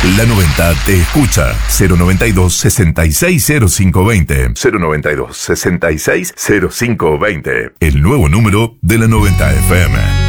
La 90 te escucha. 092-660520. 092-660520. El nuevo número de la 90 FM.